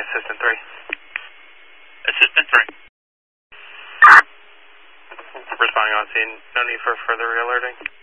Assistant 3. Assistant 3. Responding on scene. No need for further re-alerting.